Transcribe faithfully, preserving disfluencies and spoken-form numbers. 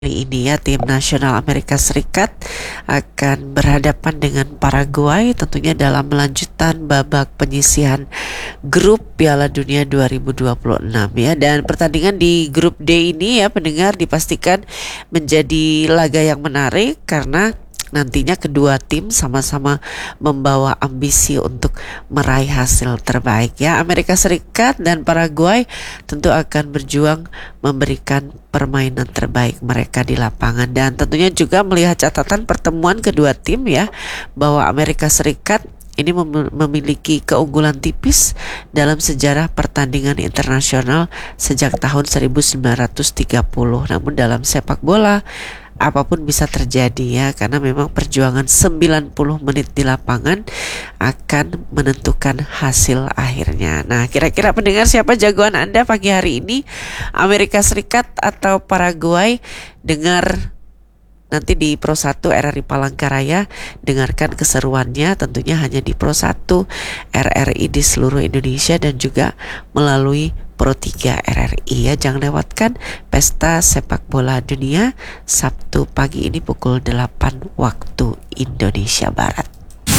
Kali ini ya tim nasional Amerika Serikat akan berhadapan dengan Paraguay tentunya dalam melanjutan babak penyisihan grup Piala Dunia dua ribu dua puluh enam ya, dan pertandingan di grup D ini ya pendengar dipastikan menjadi laga yang menarik karena nantinya kedua tim sama-sama membawa ambisi untuk meraih hasil terbaik ya. Amerika Serikat dan Paraguay tentu akan berjuang memberikan permainan terbaik mereka di lapangan, dan tentunya juga melihat catatan pertemuan kedua tim ya, bahwa Amerika Serikat ini mem- memiliki keunggulan tipis dalam sejarah pertandingan internasional sejak tahun seribu sembilan ratus tiga puluh. Namun dalam sepak bola apapun bisa terjadi ya, karena memang perjuangan sembilan puluh menit di lapangan akan menentukan hasil akhirnya. Nah, kira-kira pendengar, siapa jagoan Anda pagi hari ini? Amerika Serikat atau Paraguay? Dengar nanti di Pro satu R R I Palangkaraya, dengarkan keseruannya tentunya hanya di Pro satu R R I di seluruh Indonesia dan juga melalui Pro tiga R R I ya. Jangan lewatkan pesta sepak bola dunia Sabtu pagi ini pukul delapan waktu Indonesia Barat.